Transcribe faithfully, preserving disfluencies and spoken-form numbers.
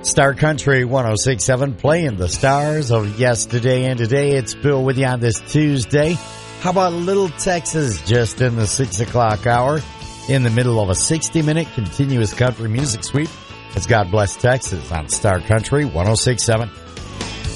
Star Country one oh six point seven, playing the stars of yesterday and today. It's Bill with you on this Tuesday. How about Little Texas just in the six o'clock hour, in the middle of a sixty-minute continuous country music sweep? It's God Bless Texas on Star Country one oh six point seven.